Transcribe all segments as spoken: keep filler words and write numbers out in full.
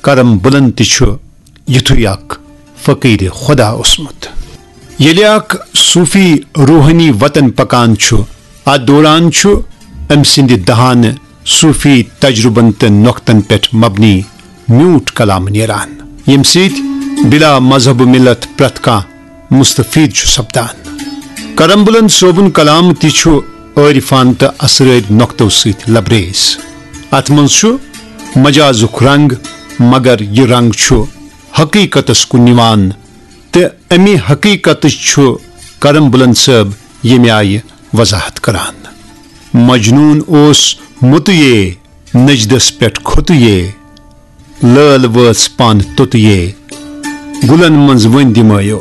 करम बुलंद तिछु युथु अख फकीर खुदा ओसमुत येले अख सूफी रूहानी वतन पकान छु आ दौरान छु अम सिंध दहान सूफी तजुर्बन त नोक्तन पेट मबनी म्यूट कलाम नेरान यम सित बिला मजहब मिलत प्रतका मुस्तफीद छु सप्तान करम बुलंद सोबुन कलाम तिछु औरिफान त असर नोक्तो सित लबरेज अतमन छु मजाजुक रंग मगर ये रंग छु हकीकतस कु निवान ते अमी हकीकत छु करम बुलंद सब यमे आय वजाहत करान मजनून ओस मुतये नजदस पेट खुतये लल वस पान तुतये गुलन मंज वन दिमायो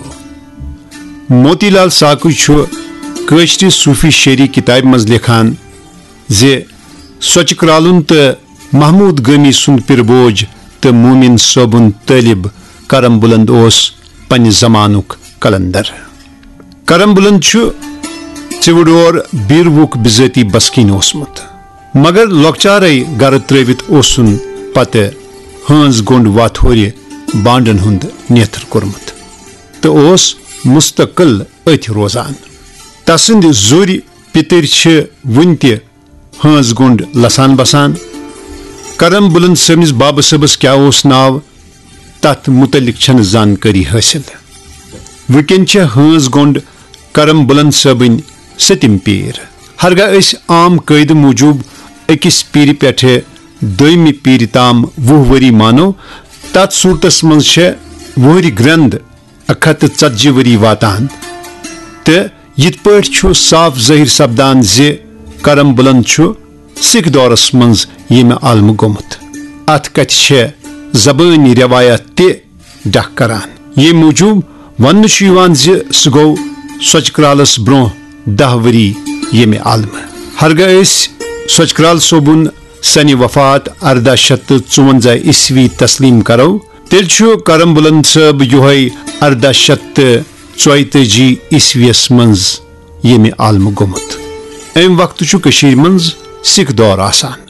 मोतीलाल साकु छु कश्ती सूफी शेरी किताब मज लिखान जे सोचक्रालुन त महमूद गमी सुन पिरबोज त मोमिन सोबुन तालिब करम बुलंद ओस पन जमानुक कलंदर करम बुलंद छु चिवडोर बीरवुक बिजती बस्किन ओसमुत मगर लोकचारे गर त्रेवित ओसुन पते हंस गोंड वाथोरे बांडन हुंद नेत्र कोरमुत त ओस मुस्तकिल अथ रोजान तसिंद जोरी पितर छ वुनते हंस गोंड लसान बसान करम बुलंद समिस बाब सबस क्या ओस नाव तथ मुतलिक छन जानकारी हासिल वुकन छ हंस गोंड करम बुलंद सबन सतिम पीर हरगा अस आम कैद मूजूब अकिस पीर पे दोमी पीर ताम वुह वरी मानो तथ सूरतस मज वहर ग्रंद अखत चतजि वरी वातान तो यित पठ छु साफ ज़ाहिर सपदान जे करम बुलंद छु सिख दौरस मज यमे आलम गोमुत अत कथ जबानी रवायत ते डख करान ये मूजूब वन जे सह गो सोचक्रालस ब्रो दह वरी यमे आलम हरगा सोचक्राल सोबुन सनी वफात अर्दा शत चुवंजा ईस्वी तस्लीम करो तेल छु करम बुलंद सब योहै अर्दा शत चौतजी ईस्वीस मंज यमे आलम गोमुत अम वक्त छु कशीर मंज सिख दौर आसान